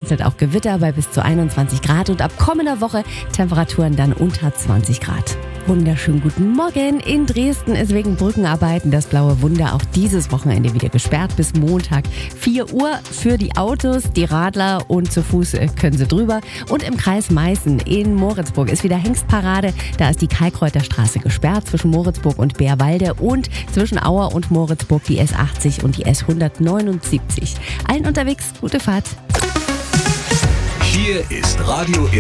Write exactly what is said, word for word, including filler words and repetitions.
vereinzelt auch Gewitter bei bis zu einundzwanzig Grad und ab kommender Woche Temperaturen dann unter zwanzig Grad. Wunderschönen guten Morgen. In Dresden ist wegen Brückenarbeiten das Blaue Wunder auch dieses Wochenende wieder gesperrt bis Montag vier Uhr. Für die Autos, die Radler und zu Fuß können sie drüber. Und im Kreis Meißen in Moritzburg ist wieder Hengstparade. Da ist die Kalkreuterstraße gesperrt zwischen Moritzburg und Bärwalde und zwischen Auer und Moritzburg die S achtzig und die S hundertneunundsiebzig. Allen unterwegs gute Fahrt. Hier ist Radio